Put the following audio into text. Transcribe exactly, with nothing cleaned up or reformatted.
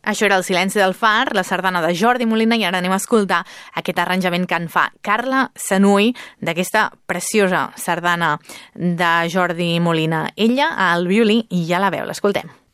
Això era El silenci del far, la sardana de Jordi Molina, i ara anem a escoltar aquest arranjament que en fa Carla Sanuy d'aquesta preciosa sardana de Jordi Molina. Ella al violí i ja la veu, l'escoltem.